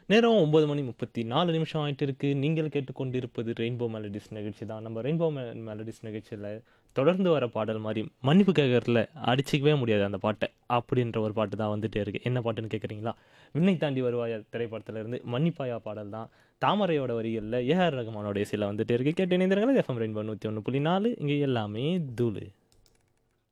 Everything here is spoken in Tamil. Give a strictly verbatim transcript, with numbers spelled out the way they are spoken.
நேரம் ஒன்பது மணி முப்பத்தி நாலு நிமிஷம் ஆயிட்டு இருக்கு. நீங்கள் கேட்டுக்கொண்டிருப்பது ரெயின்போ மெலடிஸ் நிகழ்ச்சி தான். நம்ம ரெயின்போ மெ மெலடிஸ் நிகழ்ச்சியில தொடர்ந்து வர பாடல் மாரி, மன்னிப்பு கேட்கறதுல அடிச்சுக்கவே முடியாது அந்த பாட்ட. அப்படின்ற ஒரு பாட்டு தான் வந்துட்டே இருக்கு. என்ன பாட்டுன்னு கேட்குறீங்களா? "விண்ணை தாண்டி வருவாயா" திரைப்படத்திலிருந்து "மன்னிப்பாயா" பாடல் தான். தாமரையோட வரிகள்ல ஏ ஆர் ரகுமானோட இசையில வந்துட்டே இருக்கு. கேட்டு இணைந்திருங்கள். எஃப்எம் ரெயின்போ நூற்று ஒன்று புள்ளி நாலு இங்க எல்லாமே தூளு.